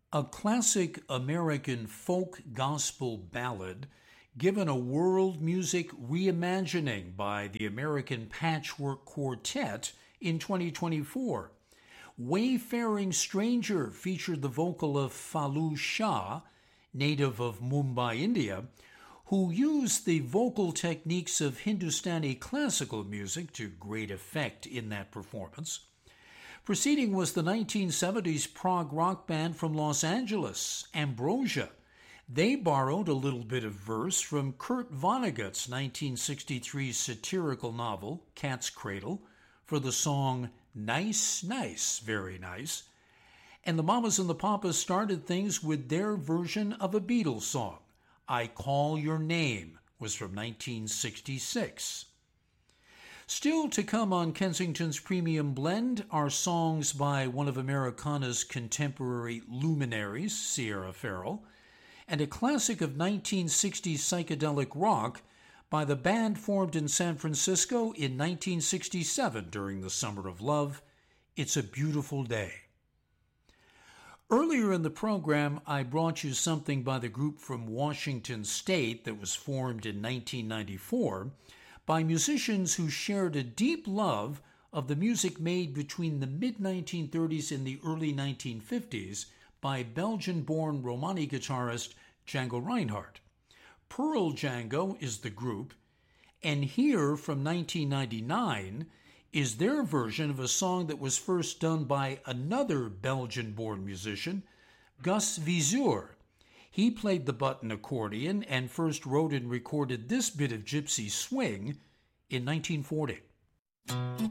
A classic American folk gospel ballad given a world music reimagining by the American Patchwork Quartet in 2024. Wayfaring Stranger featured the vocal of Falu Shah, native of Mumbai, India, who used the vocal techniques of Hindustani classical music to great effect in that performance. Preceding was the 1970s prog rock band from Los Angeles, Ambrosia. They borrowed a little bit of verse from Kurt Vonnegut's 1963 satirical novel, Cat's Cradle, for the song Nice, Nice, Very Nice. And the Mamas and the Papas started things with their version of a Beatles song, I Call Your Name, was from 1966. Still to come on Kensington's Premium Blend are songs by one of Americana's contemporary luminaries, Sierra Farrell, and a classic of 1960s psychedelic rock by the band formed in San Francisco in 1967 during the Summer of Love, It's a Beautiful Day. Earlier in the program, I brought you something by the group from Washington State that was formed in 1994 by musicians who shared a deep love of the music made between the mid-1930s and the early 1950s by Belgian-born Romani guitarist Django Reinhardt. Pearl Django is the group, and here from 1999 is their version of a song that was first done by another Belgian-born musician, Gus Viseur. He played the button accordion and first wrote and recorded this bit of gypsy swing in 1940.